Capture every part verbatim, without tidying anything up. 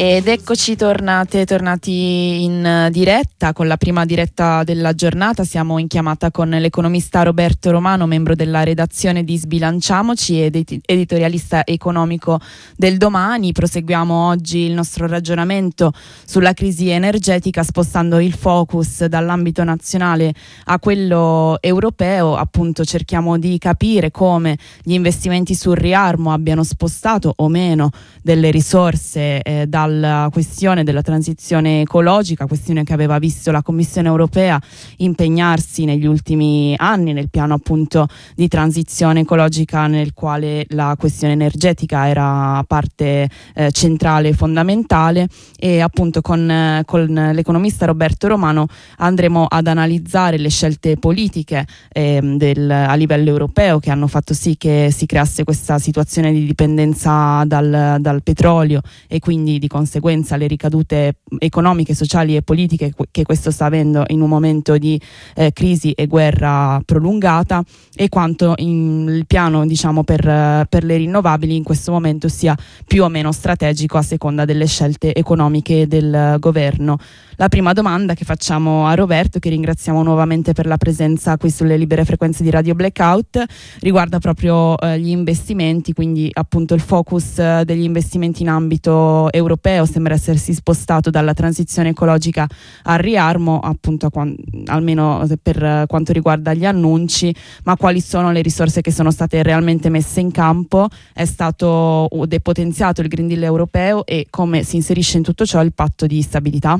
Ed eccoci tornate, tornati in diretta con la prima diretta della giornata. Siamo in chiamata con l'economista Roberto Romano, membro della redazione di Sbilanciamoci ed editorialista economico del Domani. Proseguiamo oggi il nostro ragionamento sulla crisi energetica, spostando il focus dall'ambito nazionale a quello europeo. Appunto cerchiamo di capire come gli investimenti sul riarmo abbiano spostato o meno delle risorse eh, dalla questione della transizione ecologica, questione che aveva visto la Commissione europea impegnarsi negli ultimi anni nel piano appunto di transizione ecologica, nel quale la questione energetica era parte eh, centrale e fondamentale. E appunto con, eh, con l'economista Roberto Romano andremo ad analizzare le scelte politiche eh, del, a livello europeo che hanno fatto sì che si creasse questa situazione di dipendenza dal, dal petrolio e quindi di conseguenza le ricadute economiche, sociali e politiche che questo sta avendo in un momento di eh, crisi e guerra prolungata, e quanto in, il piano diciamo per, per le rinnovabili in questo momento sia più o meno strategico a seconda delle scelte economiche del governo. La prima domanda che facciamo a Roberto, che ringraziamo nuovamente per la presenza qui sulle libere frequenze di Radio Blackout, riguarda proprio eh, gli investimenti, quindi appunto il focus eh, degli investimenti in ambito europeo sembra essersi spostato dalla transizione ecologica al riarmo, appunto a, almeno per quanto riguarda gli annunci. Ma quali sono le risorse che sono state realmente messe in campo? È stato depotenziato il Green Deal europeo e come si inserisce in tutto ciò il patto di stabilità?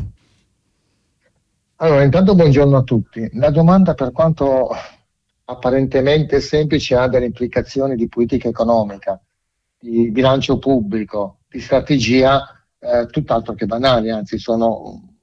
Allora, intanto buongiorno a tutti. La domanda, per quanto apparentemente semplice, ha delle implicazioni di politica economica, di bilancio pubblico, di strategia, eh, tutt'altro che banali, anzi sono,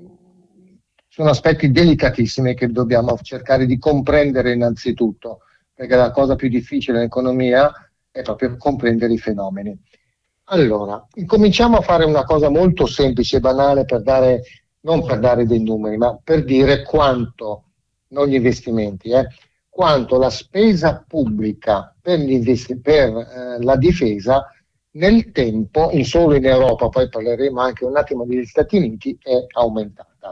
sono aspetti delicatissimi che dobbiamo cercare di comprendere innanzitutto, perché la cosa più difficile in economia è proprio comprendere i fenomeni. Allora, incominciamo a fare una cosa molto semplice e banale, per dare, non per dare dei numeri, ma per dire quanto, non gli investimenti, eh, quanto la spesa pubblica per, gli investi- per eh, la difesa nel tempo, in solo in Europa, poi parleremo anche un attimo degli Stati Uniti, è aumentata.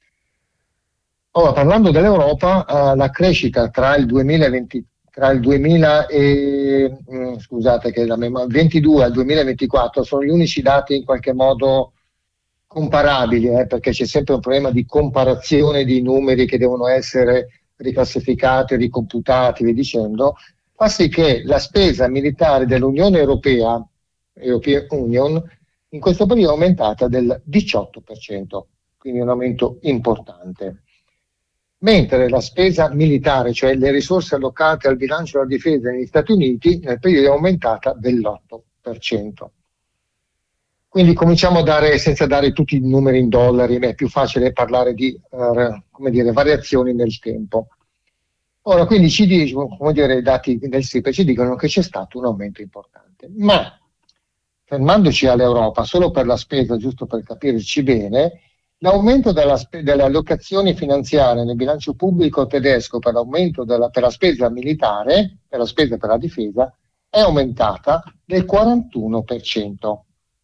Ora, parlando dell'Europa, eh, la crescita tra il duemilaventi, tra il duemila e, mh, scusate che la mem- ventidue al duemilaventiquattro sono gli unici dati in qualche modo comparabili, eh, perché c'è sempre un problema di comparazione di numeri che devono essere riclassificati, ricomputati, vi dicendo, fa sì che la spesa militare dell'Unione Europea, European Union, in questo periodo è aumentata del diciotto per cento, quindi un aumento importante. Mentre la spesa militare, cioè le risorse allocate al bilancio della difesa negli Stati Uniti, nel periodo è aumentata dell'otto per cento. Quindi cominciamo a dare, senza dare tutti i numeri in dollari, è più facile parlare di uh, come dire, variazioni nel tempo. Ora, quindi ci dicono, come dire, i dati del S I P E ci dicono che c'è stato un aumento importante. Ma, fermandoci all'Europa, solo per la spesa, giusto per capirci bene, l'aumento della spe- delle allocazioni finanziarie nel bilancio pubblico tedesco per l'aumento della, per la spesa militare, per la spesa per la difesa, è aumentata del quarantuno per cento.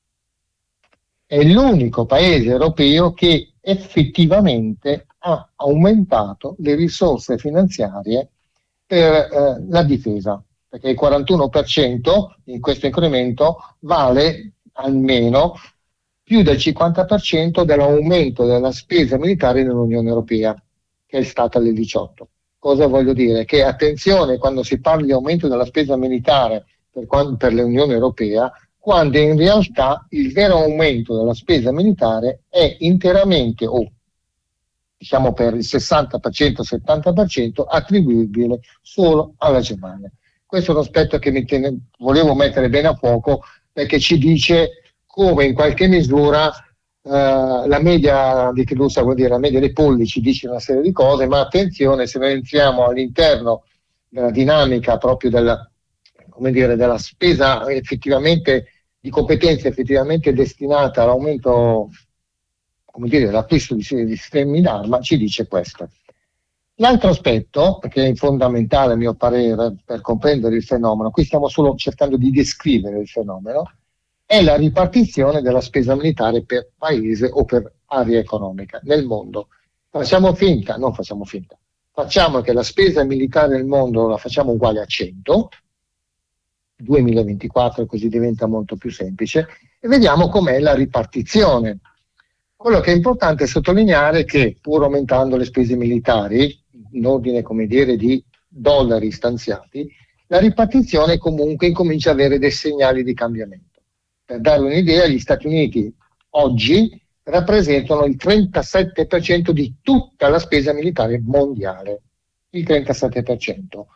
È l'unico paese europeo che effettivamente ha aumentato le risorse finanziarie per eh, la difesa, perché il quarantuno per cento in questo incremento vale almeno più del cinquanta per cento dell'aumento della spesa militare nell'Unione Europea, che è stata del diciotto. Cosa voglio dire? Che attenzione quando si parla di aumento della spesa militare per, per l'Unione Europea, quando in realtà il vero aumento della spesa militare è interamente o diciamo per il sessanta per cento settanta per cento attribuibile solo alla Germania. Questo è un aspetto che mi tene, volevo mettere bene a fuoco, perché ci dice come in qualche misura eh, la media di Chilusa, vuol dire la media dei polli, ci dice una serie di cose, ma attenzione, se noi entriamo all'interno della dinamica proprio della, come dire, della spesa effettivamente di competenza effettivamente destinata all'aumento, come dire, dell'acquisto di, di sistemi d'arma, ci dice questo. L'altro aspetto, che è fondamentale a mio parere per comprendere il fenomeno, qui stiamo solo cercando di descrivere il fenomeno, è la ripartizione della spesa militare per paese o per area economica nel mondo. Facciamo finta, non facciamo finta, facciamo che la spesa militare nel mondo la facciamo uguale a cento, duemilaventiquattro, così diventa molto più semplice, e vediamo com'è la ripartizione. Quello che è importante è sottolineare che, pur aumentando le spese militari, in ordine, come dire, di dollari stanziati, la ripartizione comunque incomincia ad avere dei segnali di cambiamento. Per dare un'idea, gli Stati Uniti oggi rappresentano il trentasette per cento di tutta la spesa militare mondiale, il trentasette per cento.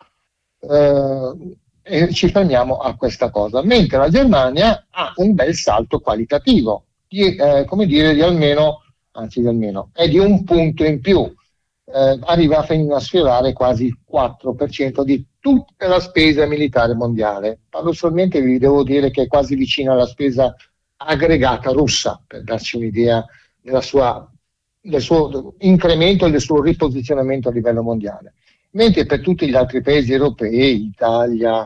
Eh, e ci fermiamo a questa cosa, mentre la Germania ha un bel salto qualitativo, di, eh, come dire, di almeno, anzi di almeno, è di un punto in più, eh, arriva a, a sfiorare quasi il quattro per cento di tutta la spesa militare mondiale. Paradossalmente vi devo dire che è quasi vicina alla spesa aggregata russa, per darci un'idea della sua, del suo incremento e del suo riposizionamento a livello mondiale. Mentre per tutti gli altri paesi europei, Italia,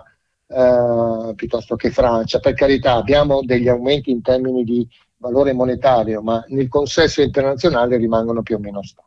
eh, piuttosto che Francia, per carità, abbiamo degli aumenti in termini di valore monetario, ma nel consesso internazionale rimangono più o meno stabili.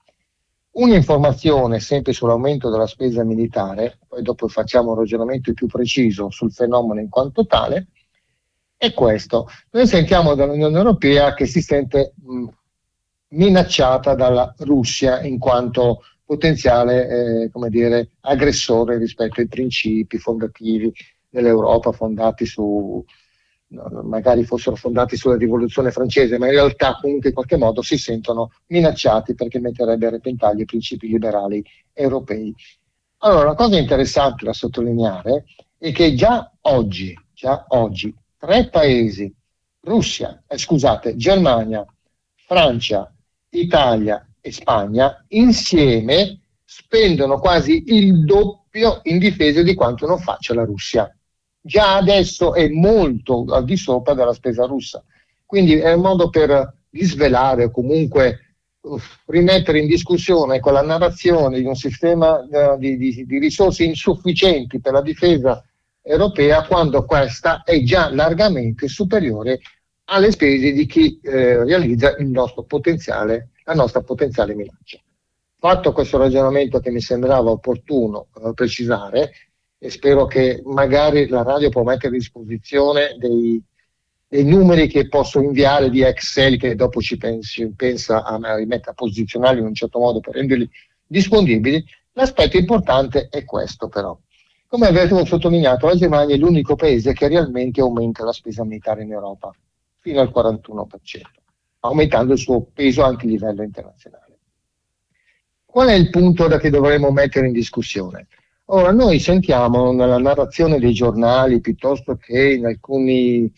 Un'informazione sempre sull'aumento della spesa militare, poi dopo facciamo un ragionamento più preciso sul fenomeno in quanto tale, è questo. Noi sentiamo dall'Unione Europea che si sente mh, minacciata dalla Russia in quanto potenziale eh, come dire, aggressore rispetto ai principi fondativi dell'Europa, fondati su, no, magari fossero fondati sulla rivoluzione francese, ma in realtà comunque in qualche modo si sentono minacciati perché metterebbe a repentaglio i principi liberali europei. Allora, la cosa interessante da sottolineare è che già oggi, già oggi tre paesi, Russia, eh, scusate, Germania, Francia, Italia e Spagna, insieme spendono quasi il doppio in difesa di quanto non faccia la Russia. Già adesso è molto al di sopra della spesa russa. Quindi è un modo per disvelare o comunque uh, rimettere in discussione quella narrazione di un sistema uh, di, di, di risorse insufficienti per la difesa europea, quando questa è già largamente superiore alle spese di chi eh, realizza il nostro potenziale, la nostra potenziale minaccia. Fatto questo ragionamento che mi sembrava opportuno eh, precisare, e spero che magari la radio può mettere a disposizione dei, dei numeri che posso inviare di Excel, che dopo ci pensi, pensa a, a rimettere a posizionarli in un certo modo per renderli disponibili. L'aspetto importante è questo però. Come avete sottolineato, la Germania è l'unico paese che realmente aumenta la spesa militare in Europa, fino al quarantuno per cento, aumentando il suo peso anche a livello internazionale. Qual è il punto da che dovremmo mettere in discussione? Ora, noi sentiamo nella narrazione dei giornali, piuttosto che in alcune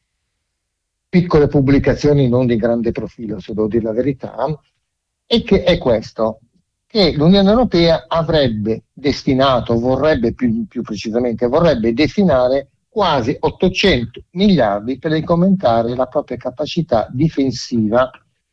piccole pubblicazioni non di grande profilo, se devo dire la verità, e che è questo, che l'Unione Europea avrebbe destinato, vorrebbe più, più precisamente, vorrebbe destinare quasi ottocento miliardi per incrementare la propria capacità difensiva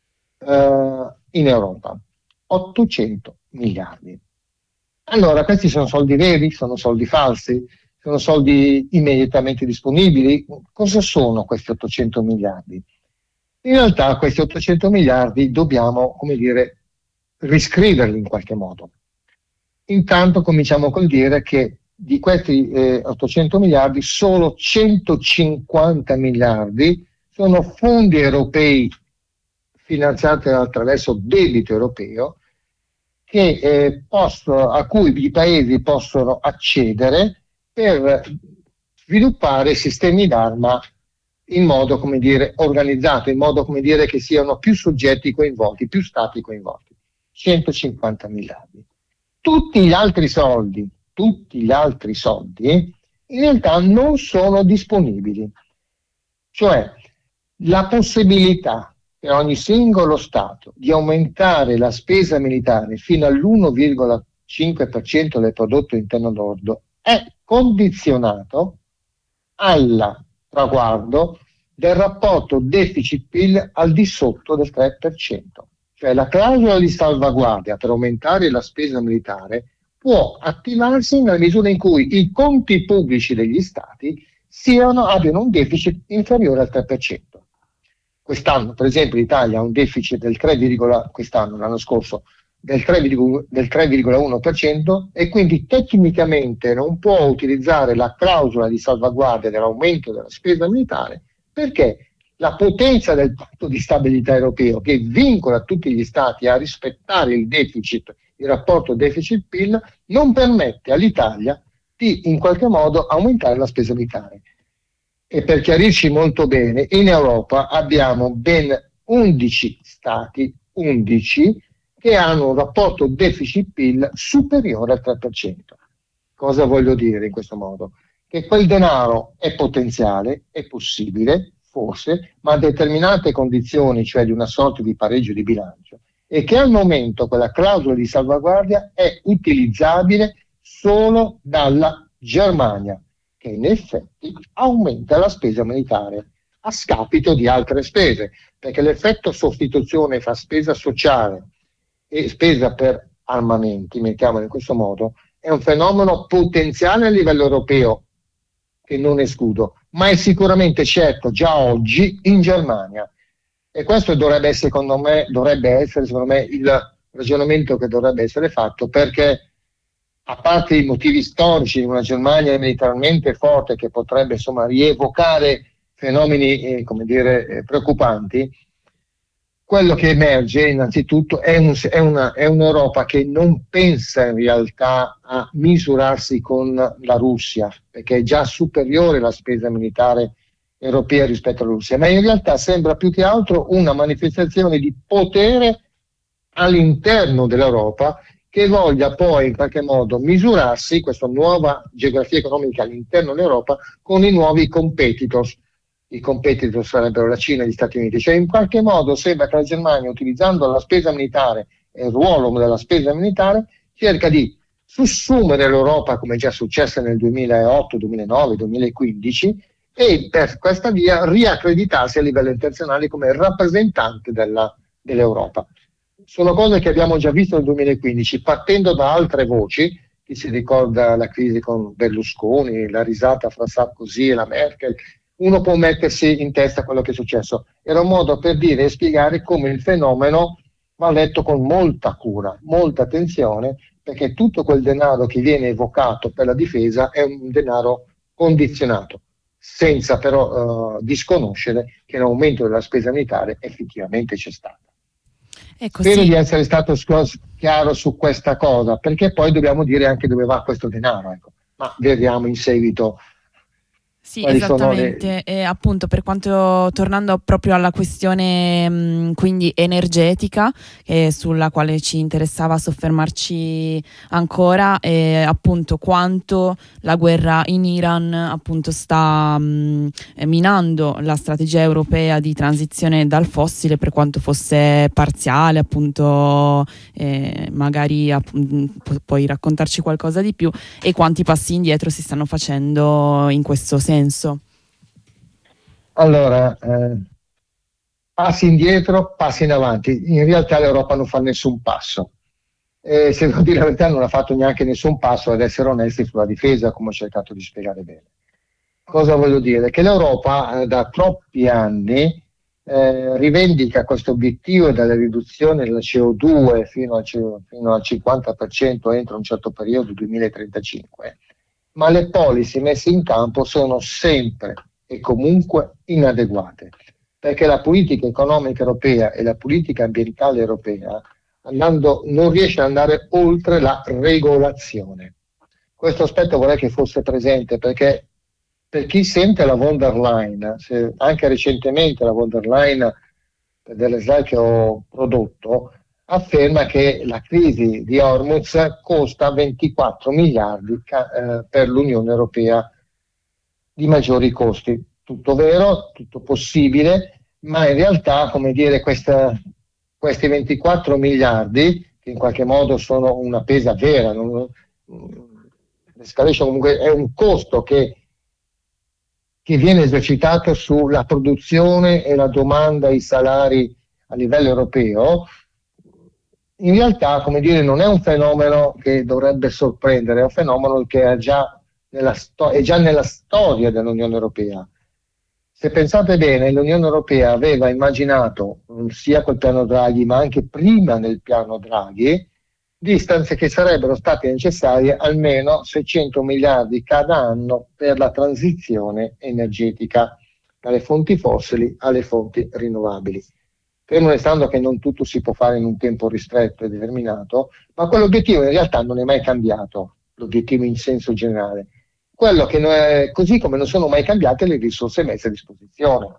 eh, in Europa. ottocento miliardi. Allora, questi sono soldi veri? Sono soldi falsi? Sono soldi immediatamente disponibili? Cosa sono questi ottocento miliardi? In realtà questi ottocento miliardi dobbiamo, come dire, riscriverli in qualche modo. Intanto cominciamo col dire che di questi eh, ottocento miliardi solo centocinquanta miliardi sono fondi europei finanziati attraverso debito europeo che, eh, posso, a cui i paesi possono accedere per sviluppare sistemi d'arma in modo, come dire, organizzato, in modo, come dire, che siano più soggetti coinvolti, più stati coinvolti. centocinquanta miliardi. Tutti gli altri soldi, tutti gli altri soldi in realtà non sono disponibili. Cioè, la possibilità per ogni singolo Stato di aumentare la spesa militare fino all'uno virgola cinque per cento del prodotto interno lordo è condizionato al traguardo del rapporto deficit-P I L al di sotto del tre per cento. Cioè la clausola di salvaguardia per aumentare la spesa militare può attivarsi nella misura in cui i conti pubblici degli Stati siano, abbiano un deficit inferiore al tre per cento. Quest'anno, per esempio, l'Italia ha un deficit del tre, quest'anno, l'anno scorso, del tre virgola uno per cento, e quindi tecnicamente non può utilizzare la clausola di salvaguardia dell'aumento della spesa militare, perché la potenza del patto di stabilità europeo, che vincola tutti gli stati a rispettare il deficit, il rapporto deficit-P I L, non permette all'Italia di in qualche modo aumentare la spesa militare. E per chiarirci molto bene, in Europa abbiamo ben undici stati, undici, che hanno un rapporto deficit-P I L superiore al tre per cento. Cosa voglio dire in questo modo? Che quel denaro è potenziale, è possibile, forse, ma a determinate condizioni, cioè di una sorta di pareggio di bilancio, e che al momento quella clausola di salvaguardia è utilizzabile solo dalla Germania, che in effetti aumenta la spesa militare a scapito di altre spese, perché l'effetto sostituzione fra spesa sociale e spesa per armamenti, mettiamolo in questo modo, è un fenomeno potenziale a livello europeo, che non escludo, ma è sicuramente certo già oggi in Germania. E questo dovrebbe essere, secondo me, dovrebbe essere, secondo me, il ragionamento che dovrebbe essere fatto, perché a parte i motivi storici di una Germania militarmente forte che potrebbe insomma rievocare fenomeni eh, come dire, eh, preoccupanti, quello che emerge innanzitutto è, un, è, una, è un'Europa che non pensa in realtà a misurarsi con la Russia, perché è già superiore la spesa militare europea rispetto alla Russia, ma in realtà sembra più che altro una manifestazione di potere all'interno dell'Europa, che voglia poi in qualche modo misurarsi, questa nuova geografia economica all'interno dell'Europa, con i nuovi competitors. I competitor sarebbero la Cina e gli Stati Uniti, cioè in qualche modo sembra che la Germania, utilizzando la spesa militare e il ruolo della spesa militare, cerca di sussumere l'Europa, come è già successo nel duemilaotto, duemilanove, duemilaquindici, e per questa via riaccreditarsi a livello internazionale come rappresentante della, dell'Europa. Sono cose che abbiamo già visto nel duemilaquindici, partendo da altre voci. Chi si ricorda la crisi con Berlusconi, la risata fra Sarkozy e la Merkel, uno può mettersi in testa quello che è successo. Era un modo per dire e spiegare come il fenomeno va letto con molta cura, molta attenzione, perché tutto quel denaro che viene evocato per la difesa è un denaro condizionato, senza però uh, disconoscere che l'aumento della spesa militare effettivamente c'è stato. Ecco, Spero sì. di essere stato chiaro su questa cosa, perché poi dobbiamo dire anche dove va questo denaro, ecco. Ma vediamo in seguito. Sì, esattamente, le... e appunto per quanto, tornando proprio alla questione mh, quindi energetica, eh, sulla quale ci interessava soffermarci ancora, eh, appunto quanto la guerra in Iran appunto sta mh, minando la strategia europea di transizione dal fossile, per quanto fosse parziale, appunto eh, magari app- pu- puoi raccontarci qualcosa di più, e quanti passi indietro si stanno facendo in questo senso. Allora, eh, passi indietro, passi in avanti. In realtà l'Europa non fa nessun passo. E se devo dire la verità, non ha fatto neanche nessun passo, ad essere onesti, sulla difesa, come ho cercato di spiegare bene. Cosa voglio dire? Che l'Europa eh, da troppi anni eh, rivendica questo obiettivo della riduzione della C O due fino al, fino al cinquanta per cento entro un certo periodo, duemilatrentacinque, ma le policy messe in campo sono sempre e comunque inadeguate, perché la politica economica europea e la politica ambientale europea andando, non riesce ad andare oltre la regolazione. Questo aspetto vorrei che fosse presente, perché per chi sente la von der Leyen, se anche recentemente la von der Leyen, per delle slide che ho prodotto, afferma che la crisi di Hormuz costa ventiquattro miliardi eh, per l'Unione Europea di maggiori costi. Tutto vero, tutto possibile, ma in realtà, come dire, questa, questi ventiquattro miliardi, che in qualche modo sono una pesa vera, non, l'escalation comunque è un costo che, che viene esercitato sulla produzione e la domanda, i salari a livello europeo. In realtà, come dire, non è un fenomeno che dovrebbe sorprendere, è un fenomeno che ha già nella sto- è già nella storia dell'Unione Europea. Se pensate bene, l'Unione Europea aveva immaginato, sia col piano Draghi, ma anche prima nel piano Draghi, distanze che sarebbero state necessarie almeno seicento miliardi cada anno per la transizione energetica, dalle fonti fossili alle fonti rinnovabili. Fermo restando che non tutto si può fare in un tempo ristretto e determinato, ma quell'obiettivo in realtà non è mai cambiato, l'obiettivo in senso generale. Quello che non è, così come non sono mai cambiate le risorse messe a disposizione.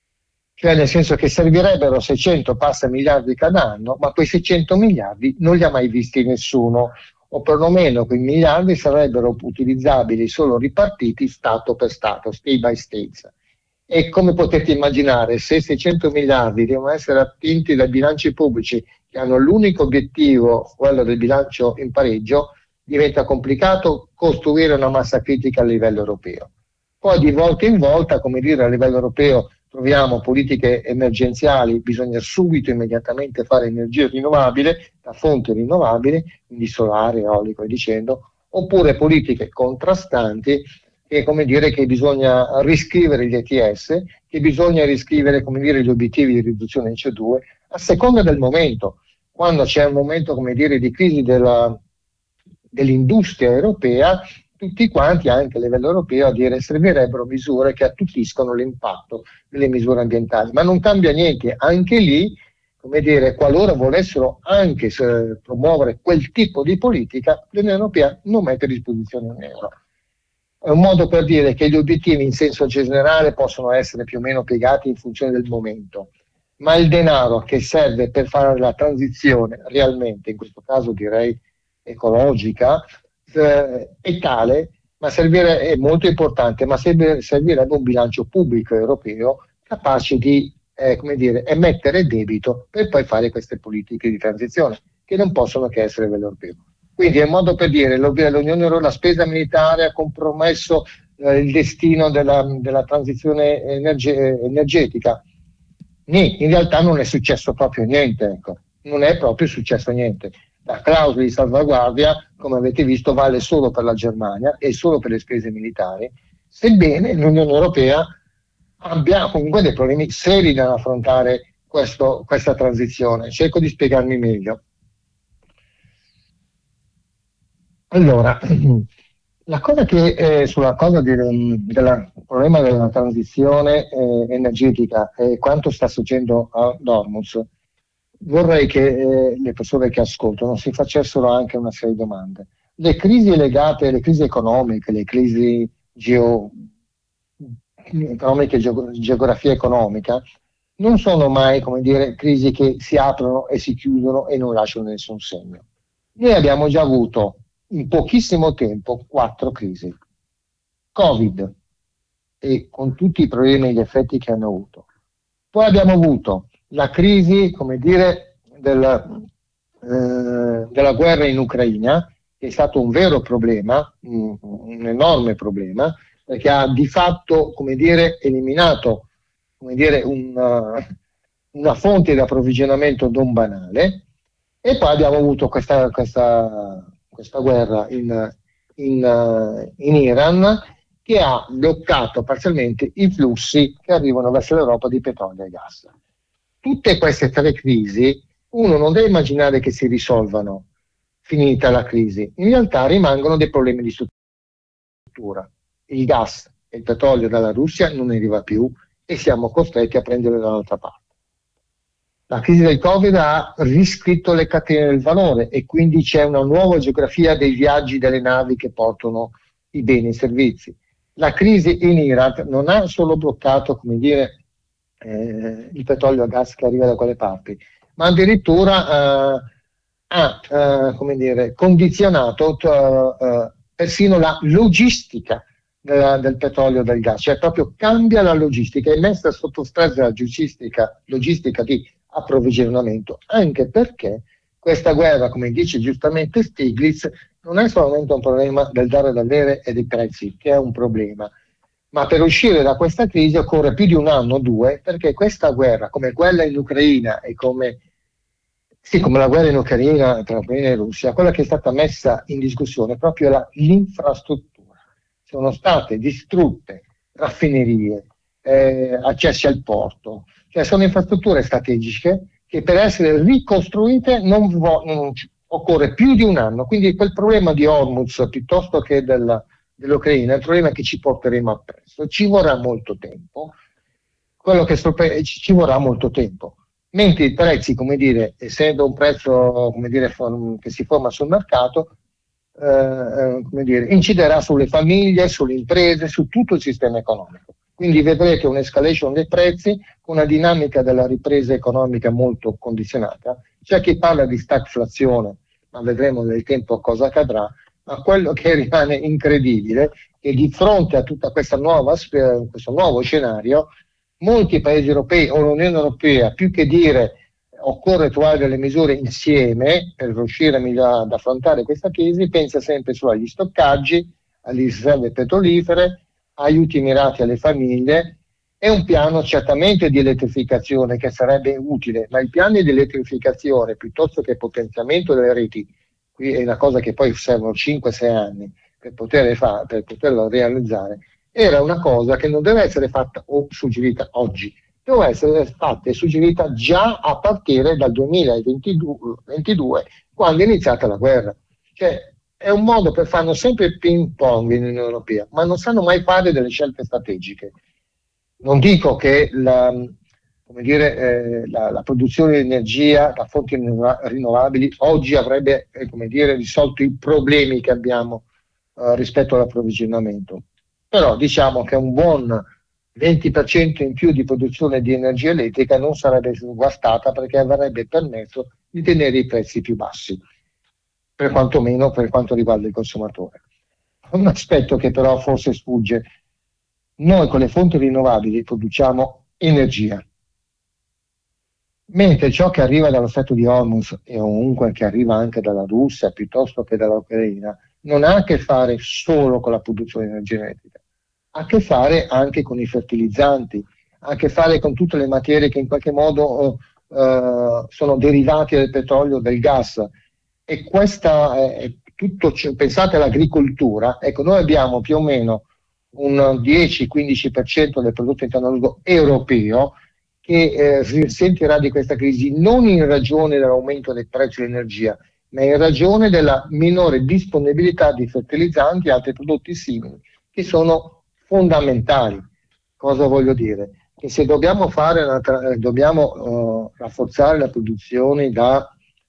Cioè nel senso che servirebbero seicento passa miliardi cada anno, ma quei seicento miliardi non li ha mai visti nessuno, o perlomeno quei miliardi sarebbero utilizzabili solo ripartiti Stato per Stato, state by state. E come potete immaginare, se seicento miliardi devono essere attinti dai bilanci pubblici che hanno l'unico obiettivo, quello del bilancio in pareggio, diventa complicato costruire una massa critica a livello europeo. Poi di volta in volta, come dire, a livello europeo troviamo politiche emergenziali, bisogna subito, immediatamente fare energia rinnovabile, da fonti rinnovabili, quindi solare, eolico e dicendo, oppure politiche contrastanti, che come dire che bisogna riscrivere gli E T S, che bisogna riscrivere come dire gli obiettivi di riduzione di C O due, a seconda del momento. Quando c'è un momento come dire di crisi della dell'industria europea, tutti quanti, anche a livello europeo, a dire servirebbero misure che attutiscono l'impatto delle misure ambientali, ma non cambia niente, anche lì, come dire, qualora volessero anche se, promuovere quel tipo di politica, l'Unione Europea non mette a disposizione un euro. È un modo per dire che gli obiettivi in senso generale possono essere più o meno piegati in funzione del momento, ma il denaro che serve per fare la transizione realmente, in questo caso direi ecologica, eh, è tale, ma servire, è molto importante, ma servire, servirebbe un bilancio pubblico europeo capace di eh, come dire, emettere debito per poi fare queste politiche di transizione, che non possono che essere a livello europeo. Quindi è un modo per dire l'Unione Europea, la spesa militare ha compromesso eh, il destino della, della transizione energe- energetica. Nì, in realtà non è successo proprio niente, ecco. Non è proprio successo niente. La clausola di salvaguardia, come avete visto, vale solo per la Germania e solo per le spese militari, sebbene l'Unione Europea abbia comunque dei problemi seri nell'affrontare questo, questa transizione. Cerco di spiegarmi meglio. Allora, la cosa che eh, sulla cosa di, del problema della transizione eh, energetica e quanto sta succedendo a Dortmund, vorrei che eh, le persone che ascoltano si facessero anche una serie di domande. Le crisi legate alle crisi economiche, le crisi geo, economiche, geo, geografia economica, non sono mai, come dire, crisi che si aprono e si chiudono e non lasciano nessun segno. Noi abbiamo già avuto in pochissimo tempo quattro crisi. Covid, e con tutti i problemi e gli effetti che hanno avuto. Poi abbiamo avuto la crisi, come dire, del, eh, della guerra in Ucraina, che è stato un vero problema, un, un enorme problema, perché ha di fatto, come dire, eliminato, come dire, una, una fonte di approvvigionamento non banale. E poi abbiamo avuto questa, questa, questa guerra in, in, in Iran, che ha bloccato parzialmente i flussi che arrivano verso l'Europa di petrolio e gas. Tutte queste tre crisi, uno non deve immaginare che si risolvano finita la crisi, in realtà rimangono dei problemi di struttura. Il gas e il petrolio dalla Russia non arriva più e siamo costretti a prendere dall'altra parte. La crisi del Covid ha riscritto le catene del valore e quindi c'è una nuova geografia dei viaggi delle navi che portano i beni e i servizi. La crisi in Iran non ha solo bloccato, come dire, eh, il petrolio e il gas che arriva da quelle parti, ma addirittura eh, ha eh, come dire, condizionato eh, persino la logistica della, del petrolio e del gas, cioè proprio cambia la logistica, è messa sotto stress la logistica, logistica di approvvigionamento, anche perché questa guerra, come dice giustamente Stiglitz, non è solamente un problema del dare e dell'avere e dei prezzi, che è un problema, ma per uscire da questa crisi occorre più di un anno o due, perché questa guerra, come quella in Ucraina e come, sì, come la guerra in Ucraina tra Ucraina e Russia, quella che è stata messa in discussione è proprio la, l'infrastruttura. sono state distrutte raffinerie, eh, accessi al porto, cioè sono infrastrutture strategiche che per essere ricostruite non, vo- non occorre più di un anno, quindi quel problema di Hormuz piuttosto che del, dell'Ucraina è un problema che ci porteremo appresso, ci vorrà molto tempo, quello che sorpre- ci, ci vorrà molto tempo, mentre i prezzi, come dire, essendo un prezzo come dire, form- che si forma sul mercato, eh, come dire, inciderà sulle famiglie, sulle imprese, su tutto il sistema economico. Quindi vedrete un'escalation dei prezzi, una dinamica della ripresa economica molto condizionata. C'è chi parla di stagflazione, ma vedremo nel tempo cosa accadrà. Ma quello che rimane incredibile è che di fronte a tutta questa nuova, questo nuovo scenario, molti paesi europei o l'Unione Europea, più che dire occorre trovare delle misure insieme per riuscire ad affrontare questa crisi, pensa sempre solo agli stoccaggi, alle riserve petrolifere, aiuti mirati alle famiglie e un piano certamente di elettrificazione che sarebbe utile, ma i piani di elettrificazione piuttosto che potenziamento delle reti, qui è una cosa che poi servono cinque sei anni per, poter fa- per poterlo realizzare, era una cosa che non deve essere fatta o suggerita oggi, deve essere fatta e suggerita già a partire dal duemilaventidue, quando è iniziata la guerra. Cioè, è un modo per farlo sempre ping pong in Unione Europea, ma non sanno mai fare delle scelte strategiche. Non dico che la, come dire, eh, la, la produzione di energia da fonti rinnovabili oggi avrebbe eh, come dire, risolto i problemi che abbiamo eh, rispetto all'approvvigionamento. Però diciamo che un buon venti per cento in più di produzione di energia elettrica non sarebbe guastata perché avrebbe permesso di tenere i prezzi più bassi, per quanto meno per quanto riguarda il consumatore. Un aspetto che però forse sfugge: noi con le fonti rinnovabili produciamo energia, mentre ciò che arriva dallo Stato di Hormuz e comunque che arriva anche dalla Russia piuttosto che dall'Ucraina non ha a che fare solo con la produzione di energia elettrica, ha a che fare anche con i fertilizzanti, ha a che fare con tutte le materie che in qualche modo eh, sono derivate del petrolio o del gas. E questa è tutto, pensate all'agricoltura, ecco, noi abbiamo più o meno un dieci quindici per cento del prodotto interno lordo europeo che eh, risentirà di questa crisi non in ragione dell'aumento dei prezzi dell'energia, ma in ragione della minore disponibilità di fertilizzanti e altri prodotti simili, che sono fondamentali. Cosa voglio dire? Che se dobbiamo, fare una tra- dobbiamo uh, rafforzare la produzione da,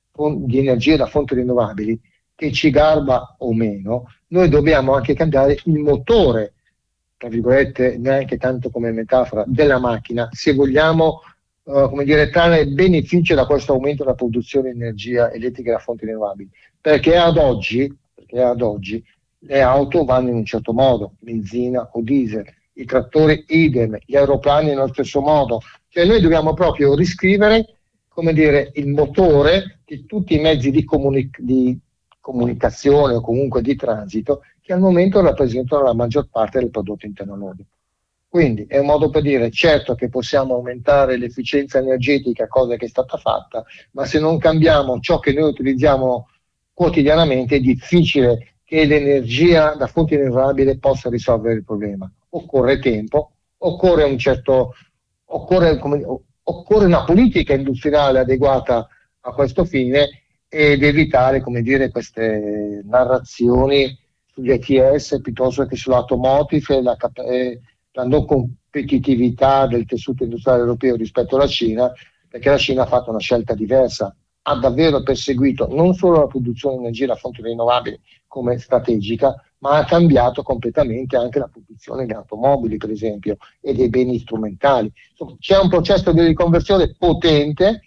di energia da fonti rinnovabili, che ci garba o meno, noi dobbiamo anche cambiare il motore, tra virgolette, neanche tanto come metafora, della macchina, se vogliamo uh, come dire, trarre beneficio da questo aumento della produzione di energia elettrica da fonti rinnovabili. Perché ad oggi, perché ad oggi le auto vanno in un certo modo, benzina o diesel, i trattori idem, gli aeroplani nello stesso modo. Cioè noi dobbiamo proprio riscrivere, come dire, il motore di tutti i mezzi di, comunic- di comunicazione o comunque di transito che al momento rappresentano la maggior parte del prodotto interno lordo. Quindi è un modo per dire, certo che possiamo aumentare l'efficienza energetica, cosa che è stata fatta, ma se non cambiamo ciò che noi utilizziamo quotidianamente è difficile che l'energia da fonte rinnovabile possa risolvere il problema. Occorre tempo, occorre un certo, occorre, come, occorre una politica industriale adeguata a questo fine ed evitare, come dire, queste narrazioni sugli E T S piuttosto che sull'automotive e la, eh, la non competitività del tessuto industriale europeo rispetto alla Cina, perché la Cina ha fatto una scelta diversa, ha davvero perseguito non solo la produzione di energia da fonti rinnovabili come strategica, ma ha cambiato completamente anche la produzione di automobili, per esempio, e dei beni strumentali. Insomma, c'è un processo di riconversione potente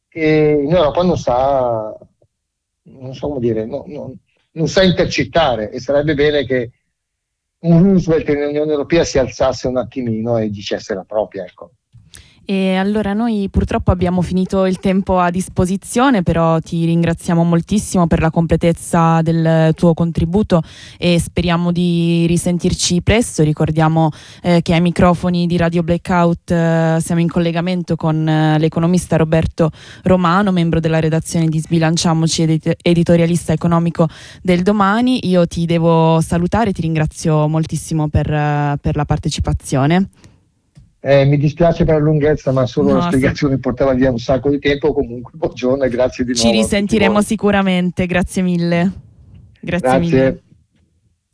che in Europa non sa, non so come dire, no, no, non sa intercettare, e sarebbe bene che un Roosevelt nell'Unione Europea si alzasse un attimino e dicesse la propria, ecco. E allora noi purtroppo abbiamo finito il tempo a disposizione, però ti ringraziamo moltissimo per la completezza del tuo contributo e speriamo di risentirci presto. Ricordiamo eh, che ai microfoni di Radio Blackout eh, siamo in collegamento con eh, l'economista Roberto Romano, membro della redazione di Sbilanciamoci, edit- editorialista economico del Domani. Io ti devo salutare, ti ringrazio moltissimo per, uh, per la partecipazione. Eh, mi dispiace per la lunghezza, ma solo No, la spiegazione portava via un sacco di tempo. Comunque, buongiorno e grazie di nuovo. Ci risentiremo sicuramente, grazie mille. Grazie, grazie. mille.